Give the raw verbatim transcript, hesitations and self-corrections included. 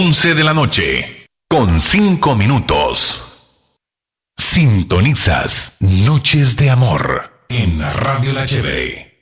once de la noche, con cinco minutos. Sintonizas Noches de Amor en Radio La Chévere.